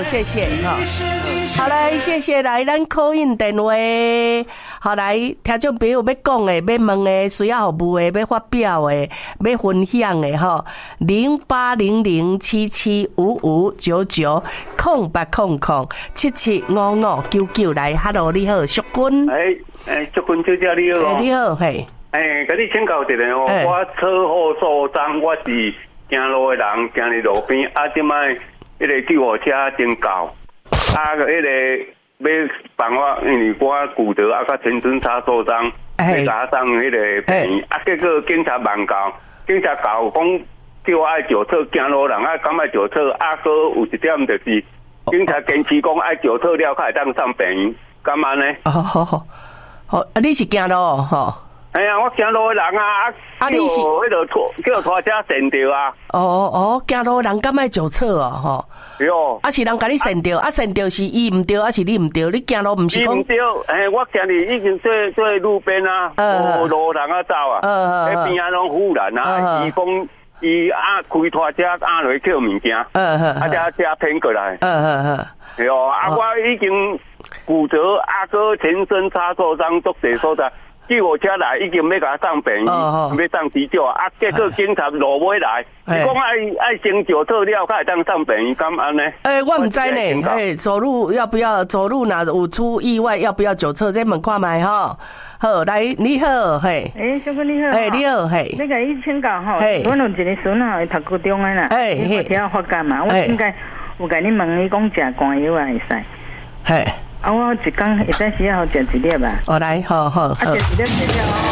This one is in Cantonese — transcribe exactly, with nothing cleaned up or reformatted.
谢谢哈。好来，谢谢来咱call in电话。好来，听众朋友要讲的、要问的、需要服务的、要发表的、要分享的吼，零八零零七七五五九九空八空空七七五五九九来 ，Hello， 你好，淑君。 哎哎，淑君小姐你好。 哎，你好，嘿。 哎，甲你请教一下哦，我车祸受伤，我是行路的人，行伫路边，啊，即摆迄个救护车真到，啊，迄个。要帮我，因为我骨折啊，甲前唇擦受伤，要加上迄个病啊，结果警察慢到，警察到讲叫我爱脚侧，行路人爱敢爱脚侧，啊，哥有一点就是，警察坚持讲爱脚侧了，才会当上病院，干嘛呢？ 哦，好好，好，啊，你是行路吼？ 哎呀，我行路的人啊，啊，你是迄个拖叫拖车闪掉啊？ 哦哦，行路人敢爱脚侧哦，吼。 哟， 啊是人甲你闪掉，啊闪掉是伊唔对，啊是你唔对，你行路唔是讲？ 伊唔对，诶，我行哩已经做做路边啊，无路人啊走啊，迄边啊拢护栏啊，伊讲伊啊开拖车压落去捡物件，啊只车偏过来，哟，啊我已经骨折，啊个全身擦受伤，足侪所在。救护车来已经要甲他上病院，要上急救啊！结果警察落尾来，伊讲爱爱先脚测了，才会当上病院，咁安呢？ 诶，我唔知呢。诶，走路要不要？走路哪有出意外，要不要脚测？这问看卖哈。好，来你好，嘿。 诶，小哥你好。 诶，你好，嘿。 那个伊请教吼，我有一个孙啊，读高中的啦，伊发条发干嘛？我应该有甲你问，伊讲食甘油啊会使。 嘿。 啊，我一工会使需要食一粒啊。 哦，来，好好好。 啊，食一粒食了，